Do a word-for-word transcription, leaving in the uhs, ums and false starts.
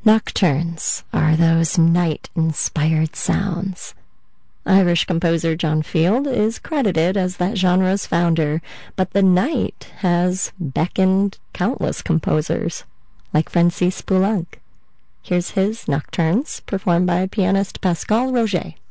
Nocturnes are those night-inspired sounds. Irish composer John Field is credited as that genre's founder, but the night has beckoned countless composers, like Francis Poulenc. Here's his Nocturnes, performed by pianist Pascal Roger.